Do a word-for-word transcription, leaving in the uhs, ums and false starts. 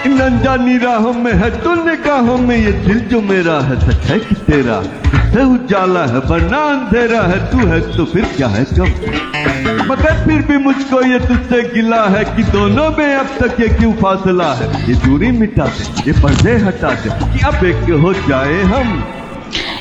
इन अनजानी राहों में है तो निगाहों में ये दिल जो मेरा है सच है कि तेरा, तुझसे उजाला है वरना अंधेरा है, तू है तो फिर क्या है कब। मगर फिर भी मुझको ये तुझसे गिला है कि दोनों में अब तक ये क्यों फासला है। ये दूरी मिटा दे, ये पर्दे हटा दे कि अब एक हो जाए हम।